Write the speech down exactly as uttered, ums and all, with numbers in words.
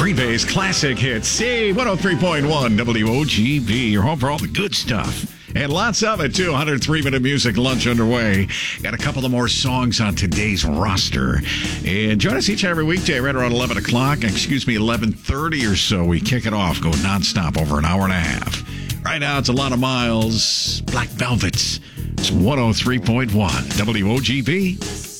Freebase Classic Hits, C one oh three point one W O G B, your home for all the good stuff. And lots of it, too. one hundred three minute music lunch underway. Got a couple of more songs on today's roster. And join us each and every weekday right around eleven o'clock. Excuse me, eleven thirty or so. We kick it off, go nonstop over an hour and a half. Right now, it's a lot of miles. Black Velvets. It's one oh three point one W O G B.